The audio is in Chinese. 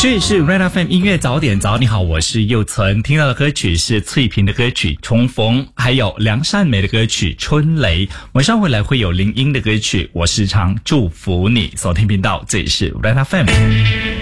这里是 Red FM 音乐早点早，你好，我是佑存。听到的歌曲是翠萍的歌曲《重逢》，还有梁善美的歌曲《春雷》。晚上回来会有林英的歌曲《我时常祝福你》。锁定频道，这里是 Red FM。